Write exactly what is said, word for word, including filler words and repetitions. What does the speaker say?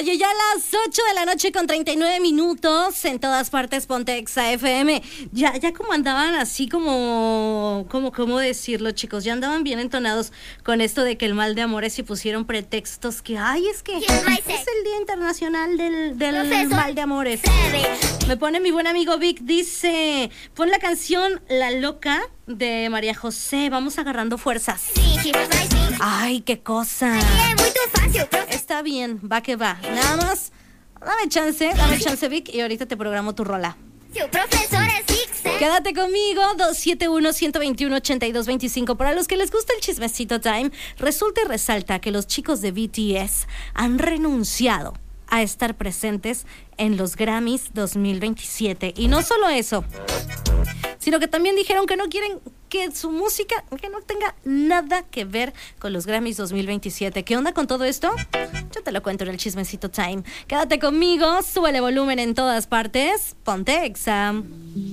Oye, ya a las ocho de la noche con treinta y nueve minutos, en todas partes ponte Exa F M. Ya, ya como andaban así como, como, ¿cómo decirlo, chicos? Ya andaban bien entonados con esto de que el mal de amores y pusieron pretextos que, ay, es que es el Día Internacional del, del mal de amores. Me pone mi buen amigo Vic, dice, pon la canción La Loca de María José, vamos agarrando fuerzas. Ay, qué cosa. Está bien, va que va. Nada más, dame chance, dame chance, Vic, y ahorita te programo tu rola. Quédate conmigo, dos siete uno, uno dos uno, ocho dos dos cinco. Para los que les gusta el chismecito time, resulta y resalta que los chicos de B T S han renunciado a estar presentes en los Grammys dos mil veintisiete. Y no solo eso, sino que también dijeron que no quieren que su música, que no tenga nada que ver con los Grammys dos mil veintisiete. ¿Qué onda con todo esto? Yo te lo cuento en el chismecito time. Quédate conmigo, súbele volumen en todas partes, ponte Exa.